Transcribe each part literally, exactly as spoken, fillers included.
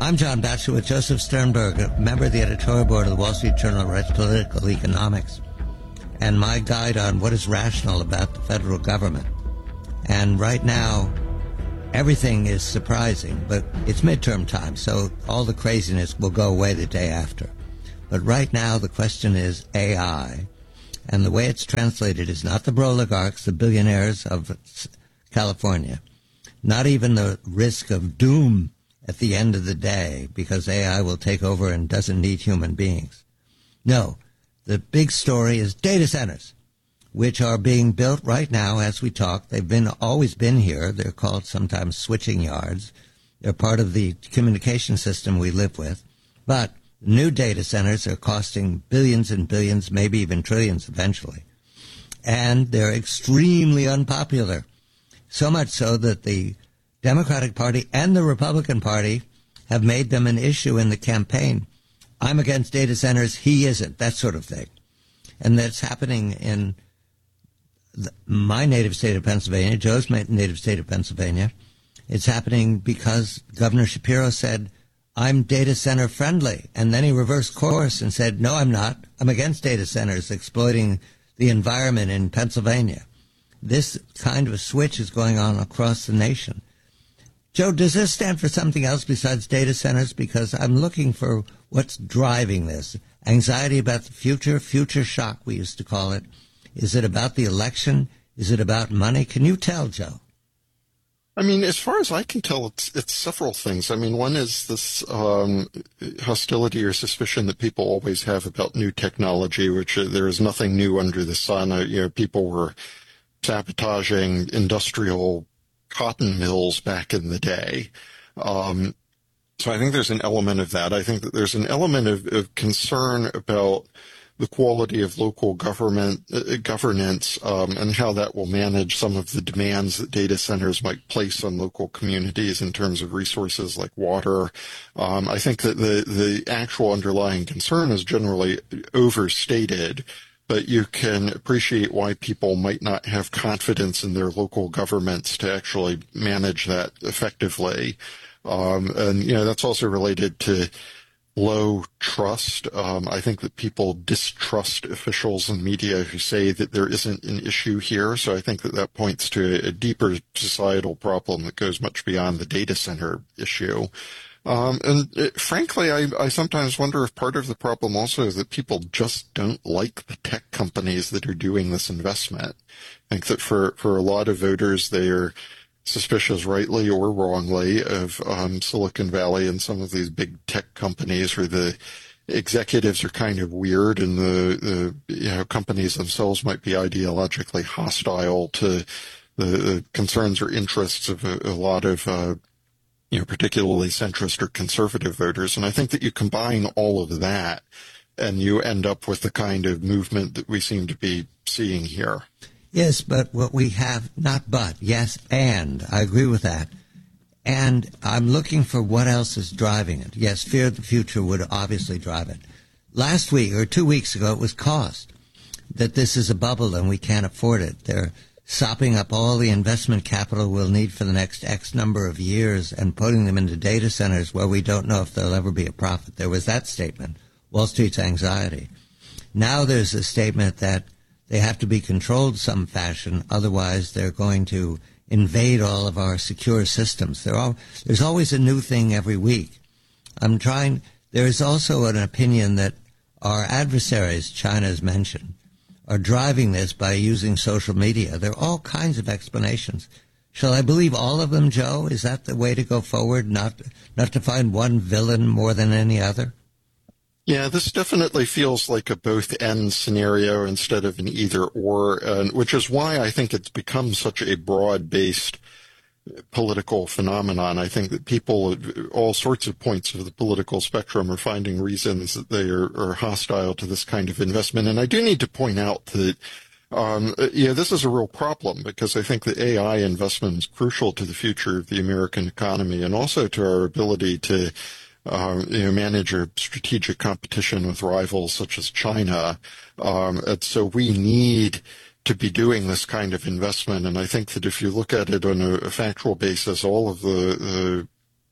I'm John Batchelor with Joseph Sternberg, a member of the editorial board of the Wall Street Journal, writes political economics, and my guide on what is rational about the federal government. And right now, everything is surprising, but it's midterm time, so all the craziness will go away the day after. But right now, the question is A I, and the way it's translated is not the oligarchs, the billionaires of California, not even the risk of doom at the end of the day because A I will take over and doesn't need human beings. No, the big story is data centers, which are being built right now as we talk. They've been always been here. They're called sometimes switching yards. They're part of the communication system we live with. But new data centers are costing billions and billions, maybe even trillions eventually. And they're extremely unpopular. So much so that the Democratic Party and the Republican Party have made them an issue in the campaign. I'm against data centers, he isn't, that sort of thing. And that's happening in the, my native state of Pennsylvania, Joe's native state of Pennsylvania. It's happening because Governor Shapiro said, I'm data center friendly. And then he reversed course and said, no, I'm not. I'm against data centers exploiting the environment in Pennsylvania. This kind of a switch is going on across the nation. Joe, does this stand for something else besides data centers? Because I'm looking for what's driving this. Anxiety about the future, future shock, we used to call it. Is it about the election? Is it about money? Can you tell, Joe? I mean, as far as I can tell, it's it's several things. I mean, one is this um, hostility or suspicion that people always have about new technology, which uh, there is nothing new under the sun. Uh, you know, people were sabotaging industrial cotton mills back in the day. Um, so I think there's an element of that. I think that there's an element of, of concern about the quality of local government uh, governance um, and how that will manage some of the demands that data centers might place on local communities in terms of resources like water. Um, I think that the, the actual underlying concern is generally overstated, but you can appreciate why people might not have confidence in their local governments to actually manage that effectively. Um, and, you know, that's also related to low trust. Um, I think that people distrust officials and media who say that there isn't an issue here. So I think that that points to a deeper societal problem that goes much beyond the data center issue. Um, and it, frankly, I, I sometimes wonder if part of the problem also is that people just don't like the tech companies that are doing this investment. I think that for, for a lot of voters, they are suspicious, rightly or wrongly, of um, Silicon Valley and some of these big tech companies where the executives are kind of weird and the, the you know, companies themselves might be ideologically hostile to the, the concerns or interests of a, a lot of uh, you know, particularly centrist or conservative voters. And I think that you combine all of that and you end up with the kind of movement that we seem to be seeing here. Yes, but what we have, not but, yes, and, I agree with that. And I'm looking for what else is driving it. Yes, fear of the future would obviously drive it. Last week or two weeks ago, it was cost, that this is a bubble and we can't afford it. They're sopping up all the investment capital we'll need for the next X number of years and putting them into data centers where we don't know if there'll ever be a profit. There was that statement, Wall Street's anxiety. Now there's a statement that they have to be controlled some fashion, otherwise they're going to invade all of our secure systems. They're all, there's always a new thing every week. I'm trying, there is also an opinion that our adversaries, China has mentioned, are driving this by using social media. There are all kinds of explanations. Shall I believe all of them, Joe? Is that the way to go forward, not not to find one villain more than any other? Yeah, this definitely feels like a both-end scenario instead of an either-or, uh, which is why I think it's become such a broad-based political phenomenon. I think that people at all sorts of points of the political spectrum are finding reasons that they are, are hostile to this kind of investment. And I do need to point out that, um, yeah, this is a real problem because I think that A I investment is crucial to the future of the American economy and also to our ability to Uh, you know, manage a strategic competition with rivals such as China. Um, and so we need to be doing this kind of investment. And I think that if you look at it on a, a factual basis, all of the, the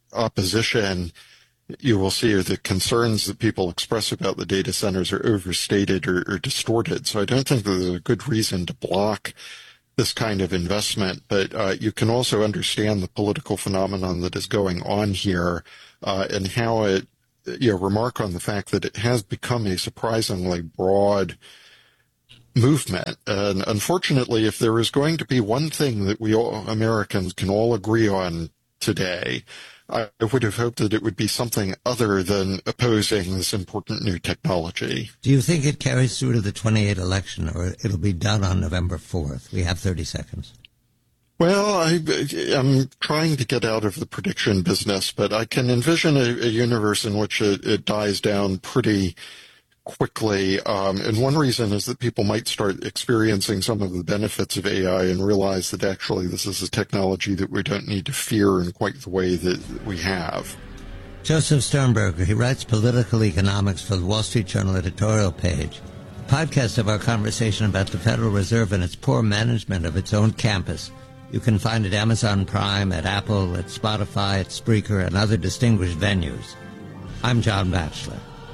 opposition, you will see the concerns that people express about the data centers are overstated or, or distorted. So I don't think that there's a good reason to block this kind of investment, but uh, you can also understand the political phenomenon that is going on here uh, and how it, you know, remark on the fact that it has become a surprisingly broad movement. And unfortunately, if there is going to be one thing that we all, Americans can all agree on today, I would have hoped that it would be something other than opposing this important new technology. Do you think it carries through to the twenty-eighth election, or it'll be done on November fourth? We have thirty seconds. Well, I, I'm trying to get out of the prediction business, but I can envision a, a universe in which it, it dies down pretty quickly. Um, and one reason is that people might start experiencing some of the benefits of A I and realize that actually this is a technology that we don't need to fear in quite the way that we have. Joseph Sternberger, he writes political economics for the Wall Street Journal editorial page. A podcast of our conversation about the Federal Reserve and its poor management of its own campus. You can find it at Amazon Prime, at Apple, at Spotify, at Spreaker, and other distinguished venues. I'm John Batchelor.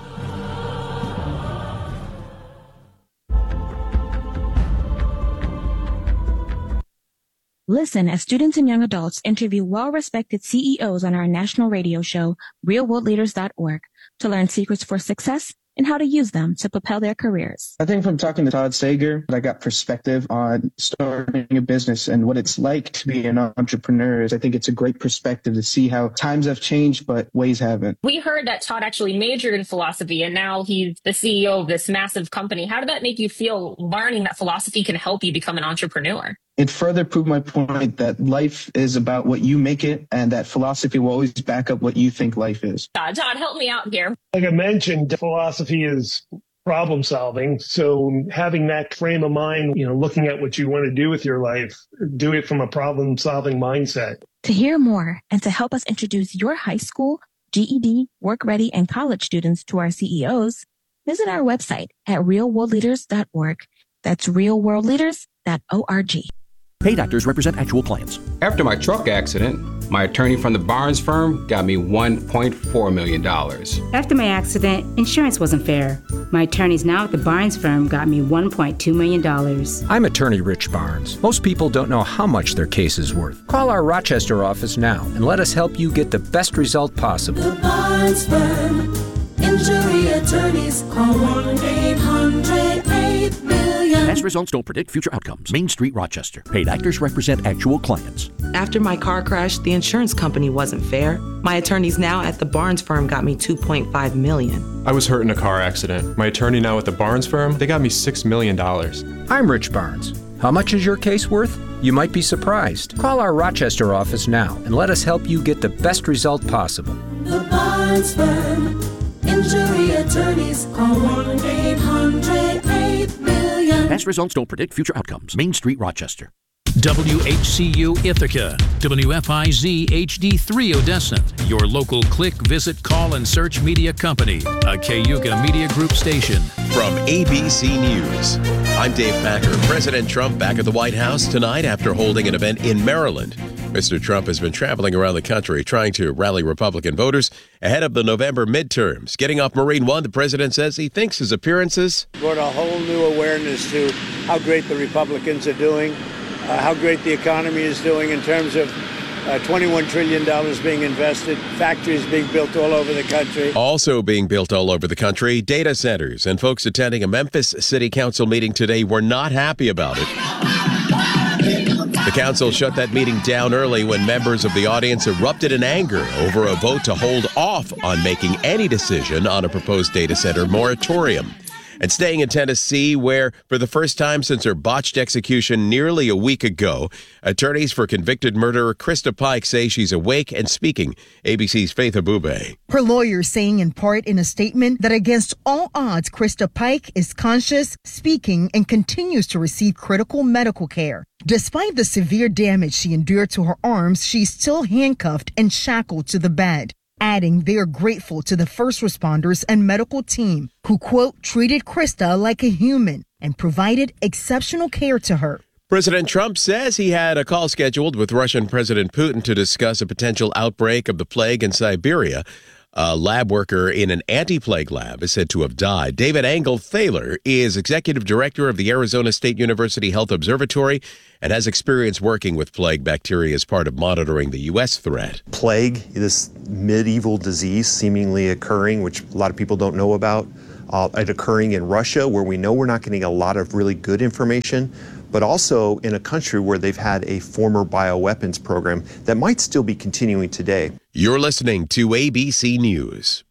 Listen as students and young adults interview well-respected C E Os on our national radio show, real world leaders dot org, to learn secrets for success and how to use them to propel their careers. I think from talking to Todd Sager, I got perspective on starting a business and what it's like to be an entrepreneur. I think it's a great perspective to see how times have changed, but ways haven't. We heard that Todd actually majored in philosophy, and now he's the C E O of this massive company. How did that make you feel, learning that philosophy can help you become an entrepreneur? It further proved my point that life is about what you make it, and that philosophy will always back up what you think life is. Uh, Todd, help me out here. Like I mentioned, philosophy is problem solving. So having that frame of mind, you know, looking at what you want to do with your life, do it from a problem solving mindset. To hear more and to help us introduce your high school, G E D, work ready, and college students to our C E Os, visit our website at real world leaders dot org. That's real world leaders dot org. Paid actors represent actual clients. After my truck accident, my attorney from the Barnes firm got me one point four million dollars. After my accident, insurance wasn't fair. My attorneys now at the Barnes firm got me one point two million dollars. I'm attorney Rich Barnes. Most people don't know how much their case is worth. Call our Rochester office now and let us help you get the best result possible. The Barnes firm. Injury attorneys. Call one eight hundred eight million. Past results don't predict future outcomes. Main Street, Rochester. Paid actors represent actual clients. After my car crash, the insurance company wasn't fair. My attorneys now at the Barnes firm got me two point five million dollars. I was hurt in a car accident. My attorney now at the Barnes firm, they got me six million dollars. I'm Rich Barnes. How much is your case worth? You might be surprised. Call our Rochester office now and let us help you get the best result possible. The Barnes firm. Injury attorneys. Call one eight hundred eight million. Past results don't predict future outcomes. Main Street, Rochester. W H C U Ithaca, W F I Z H D three Odessa, your local click, visit, call, and search media company, a Cayuga Media Group station. From A B C News, I'm Dave Packer. President Trump back at the White House tonight after holding an event in Maryland. Mister Trump has been traveling around the country trying to rally Republican voters ahead of the November midterms. Getting off Marine One, the president says he thinks his appearances brought a whole new awareness to how great the Republicans are doing, uh, how great the economy is doing in terms of uh, twenty-one trillion dollars being invested, factories being built all over the country. Also being built all over the country, data centers. And folks attending a Memphis City Council meeting today were not happy about it. The council shut that meeting down early when members of the audience erupted in anger over a vote to hold off on making any decision on a proposed data center moratorium. And staying in Tennessee, where for the first time since her botched execution nearly a week ago, attorneys for convicted murderer Krista Pike say she's awake and speaking. A B C's Faith Abube. Her lawyers saying in part in a statement that against all odds, Krista Pike is conscious, speaking, and continues to receive critical medical care. Despite the severe damage she endured to her arms, she's still handcuffed and shackled to the bed. Adding they are grateful to the first responders and medical team who, quote, treated Krista like a human and provided exceptional care to her. President Trump says he had a call scheduled with Russian President Putin to discuss a potential outbreak of the plague in Siberia. A lab worker in an anti-plague lab is said to have died. David Engel-Thaler is executive director of the Arizona State University Health Observatory and has experience working with plague bacteria as part of monitoring the U S threat. Plague, this medieval disease seemingly occurring, which a lot of people don't know about, uh, it occurring in Russia, where we know we're not getting a lot of really good information, but also in a country where they've had a former bioweapons program that might still be continuing today. You're listening to A B C News.